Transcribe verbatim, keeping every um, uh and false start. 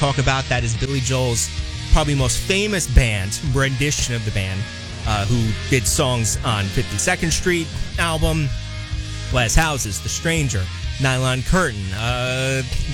talk about. That is Billy Joel's probably most famous band, rendition of the band, uh, who did songs on fifty-second Street album, Glass Houses, The Stranger, Nylon Curtain, uh,